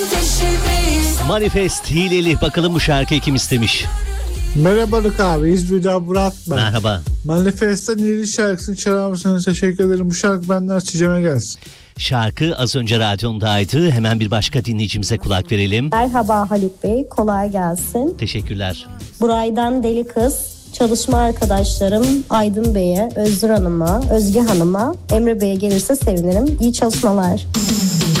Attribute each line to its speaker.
Speaker 1: Manifest Hileli, bakalım bu şarkıyı kim istemiş?
Speaker 2: Merhabalık abi, İzmir'den Murat ben.
Speaker 1: Merhaba.
Speaker 2: Manifest'ten Hileli şarkısını çalar mısınız? Teşekkür ederim. Bu şarkı benden Çiğcem'e gelsin.
Speaker 1: Şarkı az önce radyondaydı. Hemen bir başka dinleyicimize kulak verelim.
Speaker 3: Merhaba Haluk Bey, kolay gelsin.
Speaker 1: Teşekkürler.
Speaker 3: Buraydan Deli Kız, çalışma arkadaşlarım Aydın Bey'e, Özgür Hanım'a, Özge Hanım'a, Emre Bey'e gelirse sevinirim. İyi çalışmalar.